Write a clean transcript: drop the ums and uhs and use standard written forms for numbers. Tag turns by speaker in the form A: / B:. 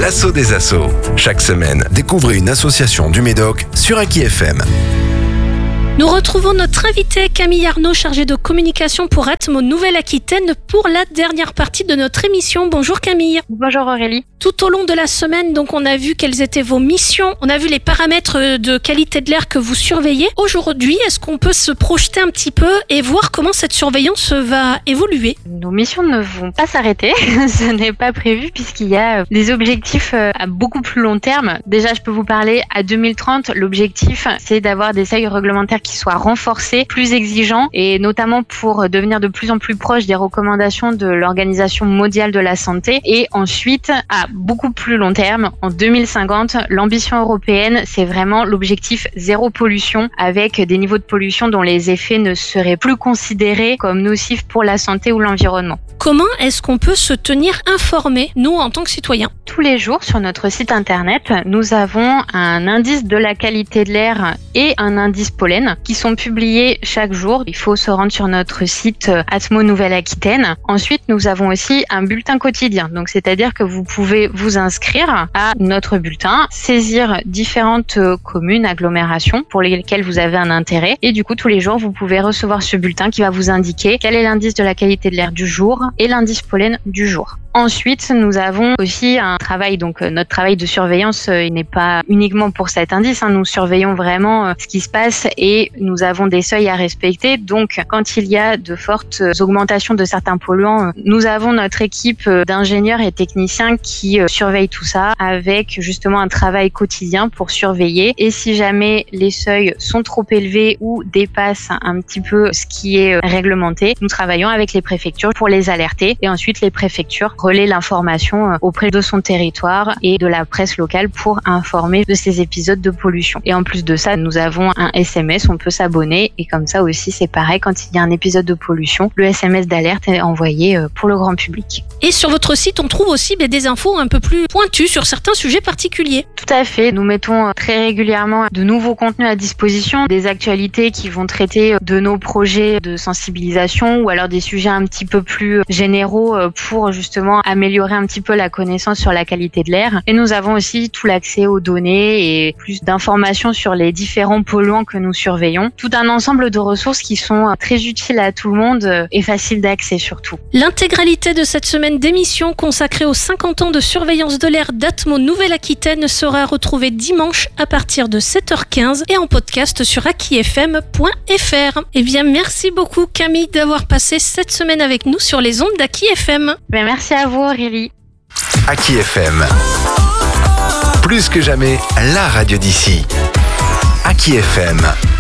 A: l'assaut des assos. Chaque semaine, découvrez une association du Médoc sur Aki FM.
B: Nous retrouvons notre invité Camille Arnaud, chargée de communication pour Atmo Nouvelle-Aquitaine pour la dernière partie de notre émission. Bonjour Camille.
C: Bonjour Aurélie.
B: Tout au long de la semaine, donc, on a vu quelles étaient vos missions. On a vu les paramètres de qualité de l'air que vous surveillez. Aujourd'hui, est-ce qu'on peut se projeter un petit peu et voir comment cette surveillance va évoluer ?
C: Nos missions ne vont pas s'arrêter. Ce n'est pas prévu puisqu'il y a des objectifs à beaucoup plus long terme. Déjà, je peux vous parler à 2030. L'objectif, c'est d'avoir des seuils réglementaires qui soient renforcés, plus exigeants et notamment pour devenir de plus en plus proches des recommandations de l'Organisation mondiale de la santé. Et ensuite, à beaucoup plus long terme, en 2050, l'ambition européenne, c'est vraiment l'objectif zéro pollution avec des niveaux de pollution dont les effets ne seraient plus considérés comme nocifs pour la santé ou l'environnement.
B: Comment est-ce qu'on peut se tenir informé, nous, en tant que citoyens ?
C: Tous les jours, sur notre site internet, nous avons un indice de la qualité de l'air et un indice pollen qui sont publiés chaque jour. Il faut se rendre sur notre site Atmo Nouvelle-Aquitaine. Ensuite, nous avons aussi un bulletin quotidien. Donc, c'est-à-dire que vous pouvez vous inscrire à notre bulletin, saisir différentes communes, agglomérations pour lesquelles vous avez un intérêt. Et du coup, tous les jours, vous pouvez recevoir ce bulletin qui va vous indiquer quel est l'indice de la qualité de l'air du jour et l'indice pollen du jour. Ensuite, nous avons aussi un travail, donc notre travail de surveillance, il n'est pas uniquement pour cet indice, nous surveillons vraiment ce qui se passe et nous avons des seuils à respecter. Donc, quand il y a de fortes augmentations de certains polluants, nous avons notre équipe d'ingénieurs et techniciens qui surveillent tout ça avec justement un travail quotidien pour surveiller. Et si jamais les seuils sont trop élevés ou dépassent un petit peu ce qui est réglementé, nous travaillons avec les préfectures pour les alerter et ensuite les préfectures relaient l'information auprès de son territoire et de la presse locale pour informer de ces épisodes de pollution. Et en plus de ça, nous avons un SMS, on peut s'abonner et comme ça aussi c'est pareil, quand il y a un épisode de pollution, le SMS d'alerte est envoyé pour le grand public.
B: Et sur votre site, on trouve aussi des infos un peu plus pointues sur certains sujets particuliers.
C: Tout à fait, nous mettons très régulièrement de nouveaux contenus à disposition, des actualités qui vont traiter de nos projets de sensibilisation ou alors des sujets un petit peu plus généraux pour justement améliorer un petit peu la connaissance sur la qualité de l'air. Et nous avons aussi tout l'accès aux données et plus d'informations sur les différents polluants que nous surveillons. Tout un ensemble de ressources qui sont très utiles à tout le monde et faciles d'accès surtout.
B: L'intégralité de cette semaine d'émission consacrée aux 50 ans de surveillance de l'air d'Atmo Nouvelle-Aquitaine sera retrouvée dimanche à partir de 7h15 et en podcast sur akifm.fr. Eh bien, merci beaucoup Camille d'avoir passé cette semaine avec nous sur les ondes d'Aki FM.
C: Merci à vous Aurélie.
A: Aki FM. Plus que jamais, la radio d'ici. Aki FM.